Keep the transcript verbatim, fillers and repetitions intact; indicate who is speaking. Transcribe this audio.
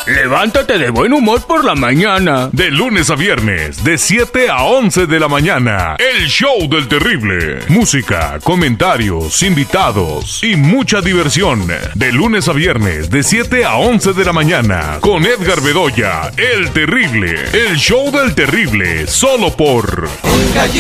Speaker 1: Levántate de buen humor por la mañana.
Speaker 2: De lunes a viernes, de siete a once de la mañana. El show del terrible. Música, comentarios, invitados y mucha diversión. De lunes a viernes, de siete a once de la mañana. Con Edgar Bedoya, el terrible. El show del terrible, solo por...
Speaker 3: Un gallito